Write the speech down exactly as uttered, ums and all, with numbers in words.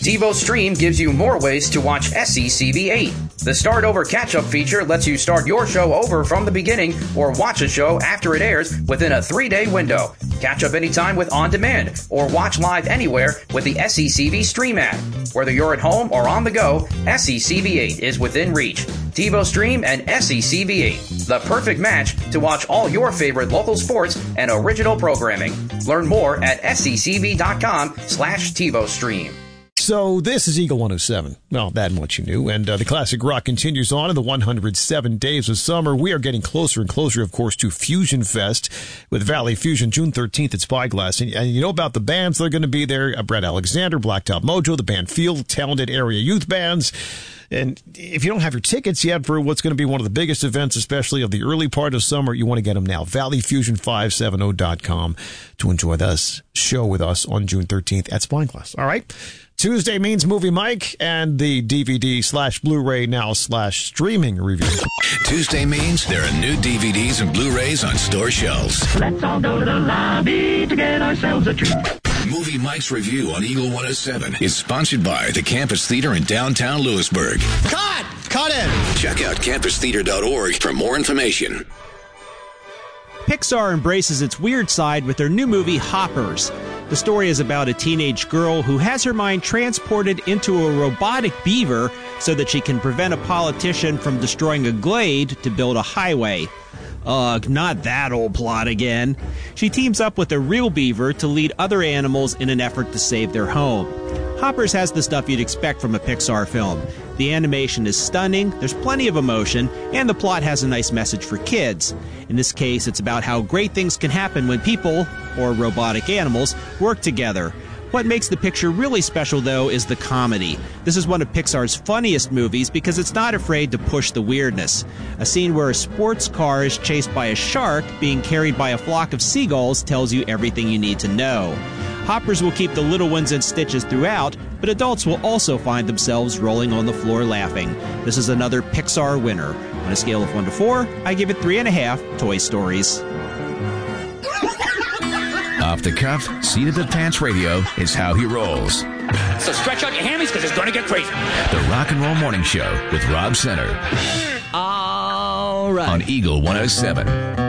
TiVo Stream gives you more ways to watch S C C V eight. The Start Over Catch-Up feature lets you start your show over from the beginning or watch a show after it airs within a three-day window. Catch up anytime with On Demand or watch live anywhere with the S C C V Stream app. Whether you're at home or on the go, S C C V eight is within reach. TiVo Stream and S C C V eight, the perfect match to watch all your favorite local sports and original programming. Learn more at sccv.com slash TiVo Stream. So this is Eagle one oh seven. Well, that much you knew. And uh, the classic rock continues on in the one hundred seven days of summer. We are getting closer and closer, of course, to Fusion Fest with Valley Fusion, June thirteenth at Spyglass. And, and you know about the bands that are going to be there. Uh, Brett Alexander, Blacktop Mojo, the band Field, talented area youth bands. And if you don't have your tickets yet for what's going to be one of the biggest events, especially of the early part of summer, you want to get them now. valley fusion five seventy dot com to enjoy this show with us on June thirteenth at Spyglass. All right. Tuesday means Movie Mike and the D V D slash Blu-ray now slash streaming review. Tuesday means there are new D V Ds and Blu-rays on store shelves. Let's all go to the lobby to get ourselves a treat. Movie Mike's review on Eagle one oh seven is sponsored by the Campus Theater in downtown Lewisburg. Cut! Cut it! Check out campus theater dot org for more information. Pixar embraces its weird side with their new movie, Hoppers. The story is about a teenage girl who has her mind transported into a robotic beaver so that she can prevent a politician from destroying a glade to build a highway. Ugh, not that old plot again. She teams up with a real beaver to lead other animals in an effort to save their home. Hoppers has the stuff you'd expect from a Pixar film. The animation is stunning, there's plenty of emotion, and the plot has a nice message for kids. In this case, it's about how great things can happen when people, or robotic animals, work together. What makes the picture really special, though, is the comedy. This is one of Pixar's funniest movies because it's not afraid to push the weirdness. A scene where a sports car is chased by a shark being carried by a flock of seagulls tells you everything you need to know. Hoppers will keep the little ones in stitches throughout, but adults will also find themselves rolling on the floor laughing. This is another Pixar winner. On a scale of one to four, I give it three and a half Toy Stories. Off the cuff, seat of the pants radio is how he rolls. So stretch out your hammies because it's going to get crazy. The Rock and Roll Morning Show with Rob Center. All right. On Eagle one oh seven.